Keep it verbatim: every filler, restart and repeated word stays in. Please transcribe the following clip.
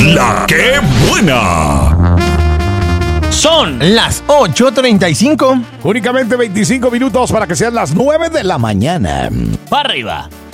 La que buena. Son las ocho treinta y cinco. Únicamente veinticinco minutos para que sean las nueve de la mañana. para arriba.